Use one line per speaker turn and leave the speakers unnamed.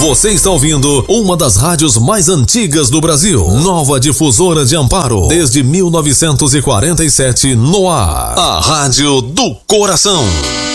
Você está ouvindo uma das rádios mais antigas do Brasil. Nova Difusora de Amparo. Desde 1947 no ar. A Rádio do Coração.